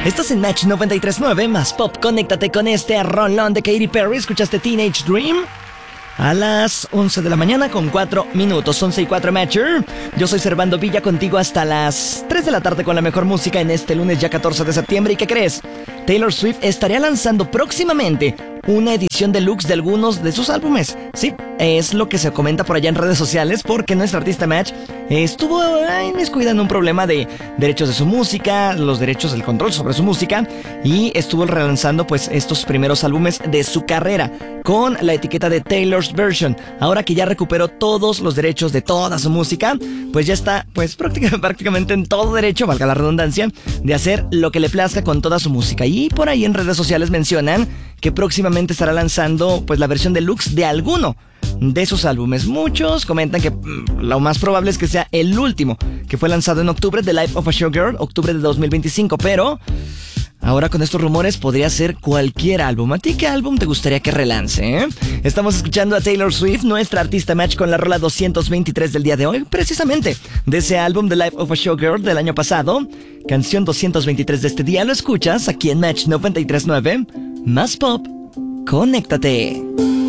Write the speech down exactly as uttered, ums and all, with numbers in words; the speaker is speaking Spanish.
Estás en Match noventa y tres punto nueve, más pop. Conéctate con este rolón de Katy Perry. ¿Escuchaste Teenage Dream? A las once de la mañana con cuatro minutos, once y cuatro Matcher. Yo soy Servando Villa, contigo hasta las tres de la tarde con la mejor música en este lunes ya catorce de septiembre. ¿Y qué crees? Taylor Swift estaría lanzando próximamente una edición deluxe de algunos de sus álbumes. Sí, es lo que se comenta por allá en redes sociales, porque nuestra artista Match estuvo inmiscuida en un problema de derechos de su música, los derechos del control sobre su música, y estuvo relanzando pues estos primeros álbumes de su carrera con la etiqueta de Taylor's Version. Ahora que ya recuperó todos los derechos de toda su música, pues ya está pues prácticamente en todo derecho, valga la redundancia, de hacer lo que le plazca con toda su música. Y por ahí en redes sociales mencionan que próximamente estará lanzando pues la versión deluxe de alguno de sus álbumes. Muchos comentan que mmm, lo más probable es que sea el último, que fue lanzado en octubre, The Life of a Showgirl, octubre de dos mil veinticinco, pero ahora con estos rumores podría ser cualquier álbum. ¿A ti qué álbum te gustaría que relance, eh? Estamos escuchando a Taylor Swift, nuestra artista Match, con la rola doscientos veintitrés del día de hoy, precisamente de ese álbum The Life of a Showgirl del año pasado. Canción doscientos veintitrés de este día, lo escuchas aquí en Match noventa y tres punto nueve, más pop. Conéctate.